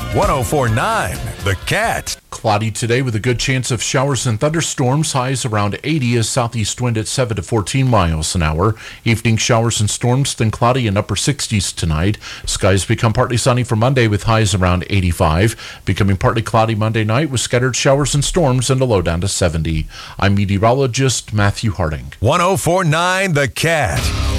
104.9 The Cat. Cloudy today with a good chance of showers and thunderstorms. Highs around 80 as southeast wind at 7 to 14 miles an hour. Evening showers and storms, then cloudy in upper 60s tonight. Skies become partly sunny for Monday with highs around 85. Becoming partly cloudy Monday night with scattered showers and storms and a low down to 70. I'm meteorologist Matthew Harding. 104.9 The Cat.